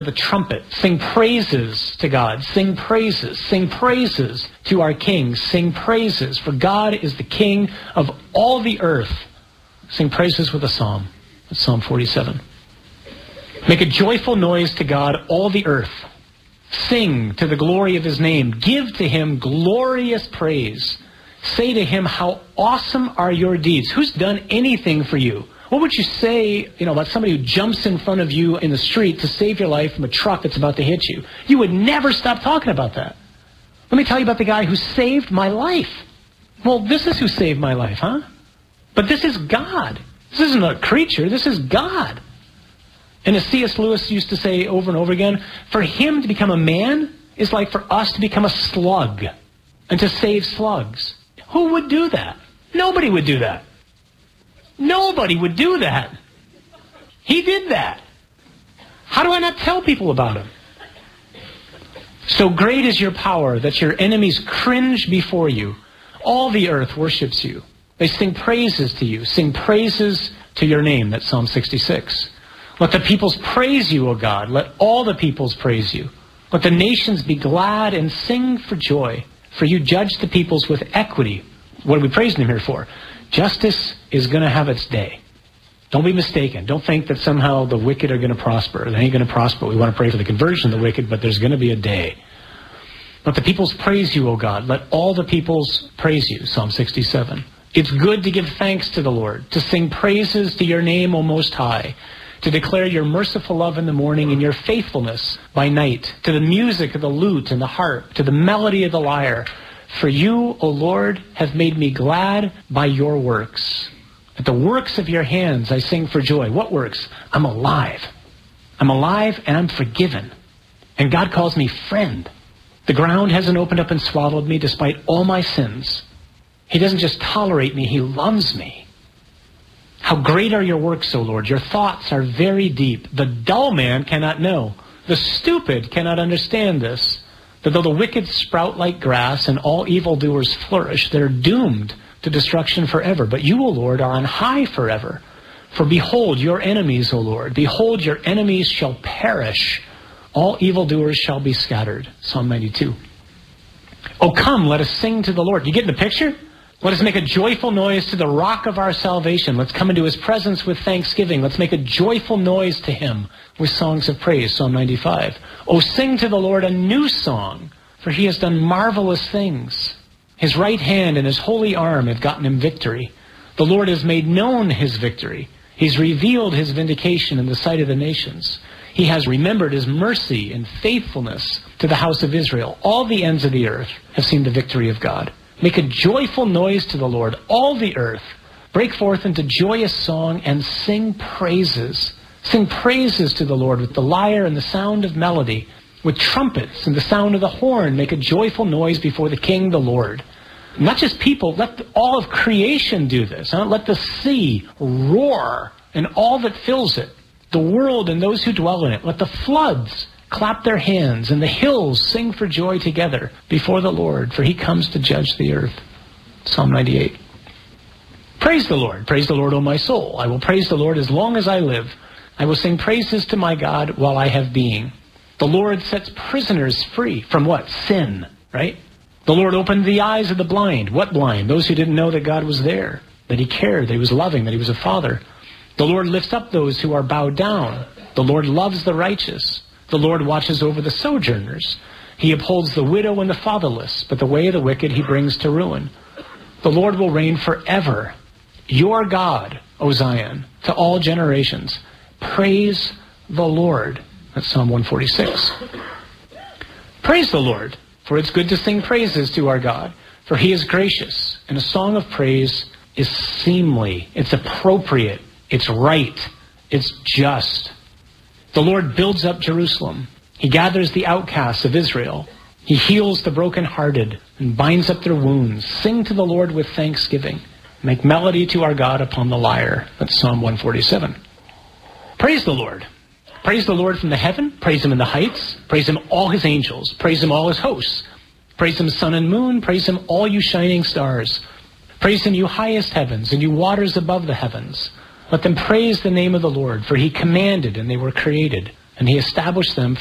the trumpet. Sing praises to God. Sing praises. Sing praises to our King. Sing praises, for God is the King of all the earth. Sing praises with a psalm. That's Psalm 47. Make a joyful noise to God, all the earth. Sing to the glory of his name. Give to him glorious praise. Say to him, how awesome are your deeds. Who's done anything for you? What would you say, about somebody who jumps in front of you in the street to save your life from a truck that's about to hit you? You would never stop talking about that. Let me tell you about the guy who saved my life. Well, this is who saved my life, huh? But this is God. This isn't a creature. This is God. And as C.S. Lewis used to say over and over again, for him to become a man is like for us to become a slug and to save slugs. Who would do that? Nobody would do that. Nobody would do that. He did that. How do I not tell people about him? So great is your power that your enemies cringe before you. All the earth worships you. They sing praises to you. Sing praises to your name. That's Psalm 66. Let the peoples praise you, O God. Let all the peoples praise you. Let the nations be glad and sing for joy. For you judge the peoples with equity. What are we praising him here for? Justice is going to have its day. Don't be mistaken. Don't think that somehow the wicked are going to prosper. They ain't going to prosper. We want to pray for the conversion of the wicked, but there's going to be a day. Let the peoples praise you, O God. Let all the peoples praise you. Psalm 67. It's good to give thanks to the Lord, to sing praises to your name, O Most High, to declare your merciful love in the morning and your faithfulness by night, to the music of the lute and the harp, to the melody of the lyre. For you, O Lord, have made me glad by your works. At the works of your hands I sing for joy. What works? I'm alive. I'm alive and I'm forgiven. And God calls me friend. The ground hasn't opened up and swallowed me despite all my sins. He doesn't just tolerate me, he loves me. How great are your works, O Lord. Your thoughts are very deep. The dull man cannot know. The stupid cannot understand this. That though the wicked sprout like grass and all evildoers flourish, they're doomed to destruction forever. But you, O Lord, are on high forever. For behold, your enemies, O Lord, behold, your enemies shall perish. All evildoers shall be scattered. Psalm 92. Oh, come, let us sing to the Lord. You get the picture? Let us make a joyful noise to the rock of our salvation. Let's come into his presence with thanksgiving. Let's make a joyful noise to him with songs of praise. Psalm 95. Oh, sing to the Lord a new song, for he has done marvelous things. His right hand and his holy arm have gotten him victory. The Lord has made known his victory. He's revealed his vindication in the sight of the nations. He has remembered his mercy and faithfulness to the house of Israel. All the ends of the earth have seen the victory of God. Make a joyful noise to the Lord, all the earth. Break forth into joyous song and sing praises. Sing praises to the Lord with the lyre and the sound of melody, with trumpets and the sound of the horn. Make a joyful noise before the King, the Lord. Not just people, let all of creation do this. Let the sea roar and all that fills it, the world and those who dwell in it. Let the floods clap their hands, and the hills sing for joy together before the Lord, for he comes to judge the earth. Psalm 98. Praise the Lord, O my soul. I will praise the Lord as long as I live. I will sing praises to my God while I have being. The Lord sets prisoners free from what? Sin, right? The Lord opened the eyes of the blind. What blind? Those who didn't know that God was there, that he cared, that he was loving, that he was a father. The Lord lifts up those who are bowed down. The Lord loves the righteous. The Lord watches over the sojourners. He upholds the widow and the fatherless, but the way of the wicked he brings to ruin. The Lord will reign forever. Your God, O Zion, to all generations. Praise the Lord. That's Psalm 146. Praise the Lord, for it's good to sing praises to our God, for he is gracious, and a song of praise is seemly. It's appropriate. It's right. It's just. The Lord builds up Jerusalem. He gathers the outcasts of Israel. He heals the brokenhearted and binds up their wounds. Sing to the Lord with thanksgiving. Make melody to our God upon the lyre. That's Psalm 147. Praise the Lord. Praise the Lord from the heaven. Praise him in the heights. Praise him all his angels. Praise him all his hosts. Praise him sun and moon. Praise him all you shining stars. Praise him you highest heavens and you waters above the heavens. Let them praise the name of the Lord, for he commanded and they were created. And he established them